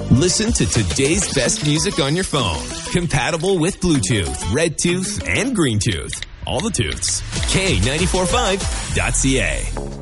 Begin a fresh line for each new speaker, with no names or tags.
Listen to today's best music on your phone. Compatible with Bluetooth, Red Tooth, and Green Tooth. All the tooths. K945.ca.